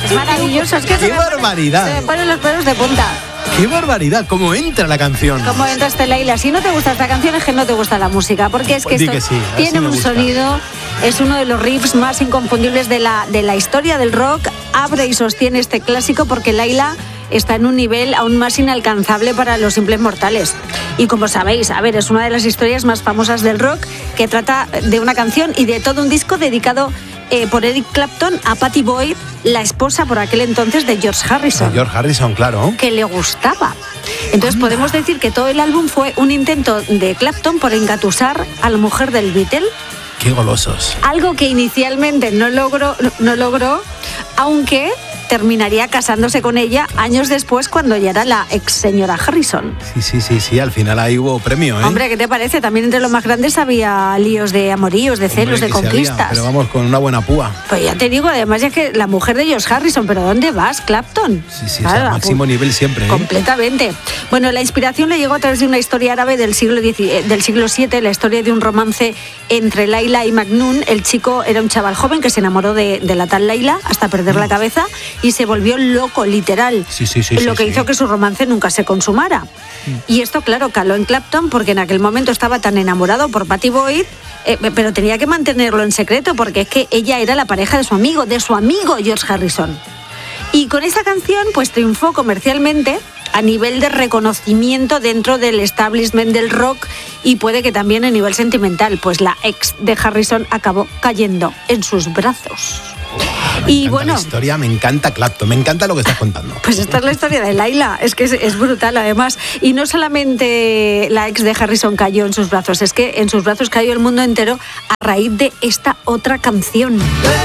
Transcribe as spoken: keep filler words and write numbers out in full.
Es maravilloso. Es que ¡Qué se me barbaridad! Ponen, se me ponen los pelos de punta. ¡Qué barbaridad! ¿Cómo entra la canción? ¿Cómo entra este Laila? Si no te gusta esta canción es que no te gusta la música, porque es que Di esto que sí, a ver tiene si me un gusta. sonido, es uno de los riffs más inconfundibles de la, de la historia del rock. Abre y sostiene este clásico porque Laila está en un nivel aún más inalcanzable para los simples mortales. Y como sabéis, a ver, es una de las historias más famosas del rock, que trata de una canción y de todo un disco dedicado eh, por Eric Clapton a Pattie Boyd, la esposa por aquel entonces de George Harrison. De George Harrison, claro. Que le gustaba. Entonces Anda. podemos decir que todo el álbum fue un intento de Clapton por engatusar a la mujer del Beatle, ¡Qué golosos! algo que inicialmente no logró, no logró, aunque terminaría casándose con ella años después, cuando ya era la ex señora Harrison. Sí, sí, sí, sí, al final ahí hubo premio, ¿eh? Hombre, ¿qué te parece? También entre los más grandes había líos de amoríos, de celos, Hombre, de que se conquistas. había, pero vamos, con una buena púa. Pues ya te digo, además ya que la mujer de George Harrison, ¿pero dónde vas, Clapton? Sí, sí, o sea, máximo nivel siempre, ¿eh? Completamente. Bueno, la inspiración le llegó a través de una historia árabe del siglo diez, del siglo siete, la historia de un romance entre Laila y Majnun. El chico era un chaval joven que se enamoró de, de la tal Laila hasta perder la cabeza y se volvió loco, literal. Sí, sí, sí, lo sí, que sí. hizo que su romance nunca se consumara. Y esto, claro, caló en Clapton porque en aquel momento estaba tan enamorado por Pattie Boyd, eh, pero tenía que mantenerlo en secreto porque es que ella era la pareja de su amigo, de su amigo George Harrison. Y con esta canción pues triunfó comercialmente a nivel de reconocimiento dentro del establishment del rock y puede que también a nivel sentimental, pues la ex de Harrison acabó cayendo en sus brazos. Me Y encanta bueno, la historia, me encanta Clapton, me encanta lo que estás contando. pues esta es la historia de Laila, es que es, es brutal además. Y no solamente la ex de Harrison cayó en sus brazos, es que en sus brazos cayó el mundo entero a raíz de esta otra canción.